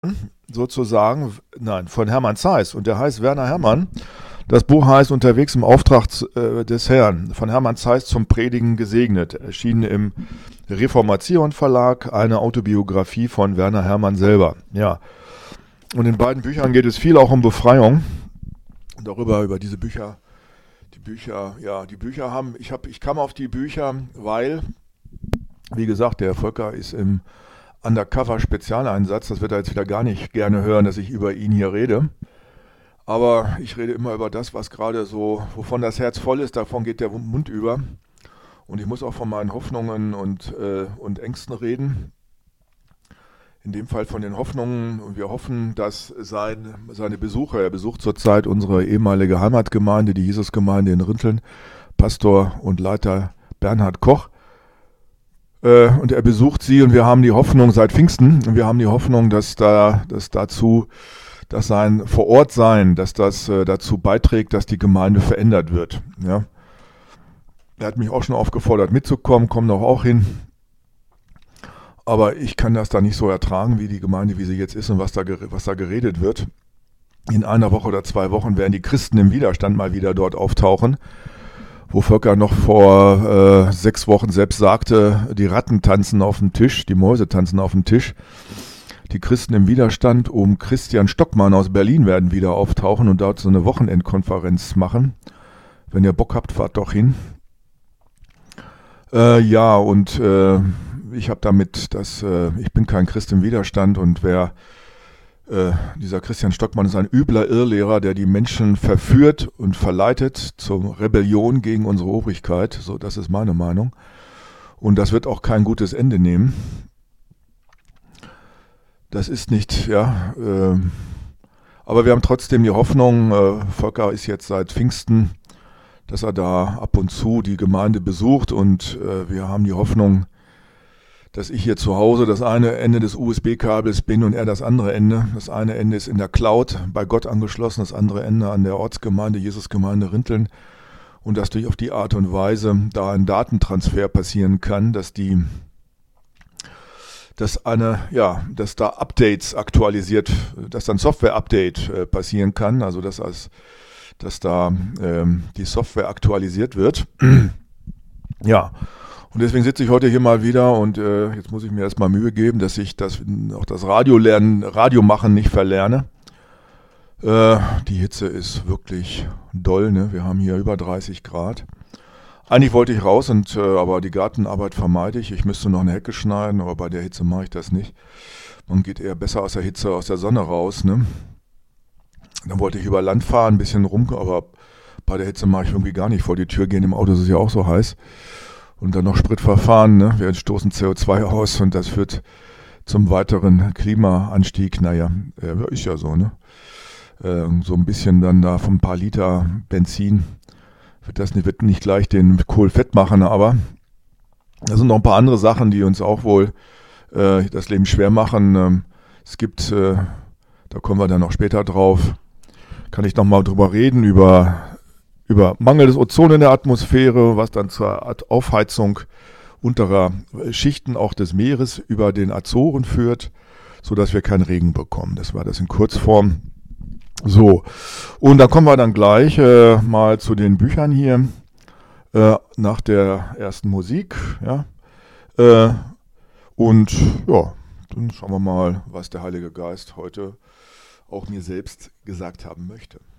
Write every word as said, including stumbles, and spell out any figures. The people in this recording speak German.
sozusagen, nein, von Hermann Zeiss. Und der heißt Werner Hermann. Das Buch heißt Unterwegs im Auftrag äh, des Herrn. Von Hermann Zeiss zum Predigen gesegnet. Erschienen im Reformation Verlag. Eine Autobiografie von Werner Hermann selber. Ja. Und in beiden Büchern geht es viel auch um Befreiung. Darüber, über diese Bücher. Die Bücher, ja, die Bücher haben, ich habe, ich kam auf die Bücher, weil, wie gesagt, der Volker ist im Undercover-Spezialeinsatz. Das wird er jetzt wieder gar nicht gerne hören, dass ich über ihn hier rede. Aber ich rede immer über das, was gerade so, wovon das Herz voll ist, davon geht der Mund über. Und ich muss auch von meinen Hoffnungen und, äh, und Ängsten reden. In dem Fall von den Hoffnungen. Und wir hoffen, dass sein, seine Besucher, er besucht zurzeit unsere ehemalige Heimatgemeinde, die Jesusgemeinde in Rinteln, Pastor und Leiter Bernhard Koch. Äh, und er besucht sie und wir haben die Hoffnung seit Pfingsten, und wir haben die Hoffnung, dass da, dass dazu, dass sein Vorortsein, dass das äh, dazu beiträgt, dass die Gemeinde verändert wird. Ja. Er hat mich auch schon aufgefordert mitzukommen, komm doch auch hin. Aber ich kann das da nicht so ertragen, wie die Gemeinde, wie sie jetzt ist und was da, was da geredet wird. In einer Woche oder zwei Wochen werden die Christen im Widerstand mal wieder dort auftauchen, wo Volker noch vor äh, sechs Wochen selbst sagte, die Ratten tanzen auf dem Tisch, die Mäuse tanzen auf dem Tisch. Die Christen im Widerstand um Christian Stockmann aus Berlin werden wieder auftauchen und dort so eine Wochenendkonferenz machen. Wenn ihr Bock habt, fahrt doch hin. Äh, ja, und äh, ich habe damit, dass äh, ich bin kein Christ im Widerstand, und wer äh, dieser Christian Stockmann ist ein übler Irrlehrer, der die Menschen verführt und verleitet zur Rebellion gegen unsere Obrigkeit. So, das ist meine Meinung. Und das wird auch kein gutes Ende nehmen. Das ist nicht, ja, äh, aber wir haben trotzdem die Hoffnung, äh, Volker ist jetzt seit Pfingsten, dass er da ab und zu die Gemeinde besucht, und äh, wir haben die Hoffnung, dass ich hier zu Hause das eine Ende des U S B-Kabels bin und er das andere Ende. Das eine Ende ist in der Cloud bei Gott angeschlossen, das andere Ende an der Ortsgemeinde, Jesusgemeinde Rinteln, und dass durch auf die Art und Weise da ein Datentransfer passieren kann, dass die dass eine, ja, dass da Updates aktualisiert, dass dann Software-Update äh, passieren kann, also dass, als, dass da ähm, die Software aktualisiert wird. Ja, und deswegen sitze ich heute hier mal wieder, und äh, jetzt muss ich mir erstmal Mühe geben, dass ich das, auch das Radio lernen, Radio machen nicht verlerne. Äh, die Hitze ist wirklich doll, ne? Wir haben hier über dreißig Grad. Eigentlich wollte ich raus, und äh, aber die Gartenarbeit vermeide ich. Ich müsste noch eine Hecke schneiden, aber bei der Hitze mache ich das nicht. Man geht eher besser aus der Hitze, aus der Sonne raus, ne? Dann wollte ich über Land fahren, ein bisschen rum, aber bei der Hitze mache ich irgendwie gar nicht vor die Tür gehen. Im Auto ist es ja auch so heiß. Und dann noch Sprit verfahren, ne? Wir stoßen C O zwei aus, und das führt zum weiteren Klimaanstieg. Naja, äh, ist ja so, ne? Äh, so ein bisschen dann da von ein paar Liter Benzin. Wird das nicht, wird nicht gleich den Kohl fett machen, aber da sind noch ein paar andere Sachen, die uns auch wohl äh, das Leben schwer machen. Ähm, es gibt, äh, da kommen wir dann noch später drauf, kann ich noch mal drüber reden, über, über Mangel des Ozon in der Atmosphäre, was dann zur Aufheizung unterer Schichten auch des Meeres über den Azoren führt, sodass wir keinen Regen bekommen. Das war das in Kurzform. So, und da kommen wir dann gleich äh, mal zu den Büchern hier, äh, nach der ersten Musik, ja, äh, und ja, dann schauen wir mal, was der Heilige Geist heute auch mir selbst gesagt haben möchte.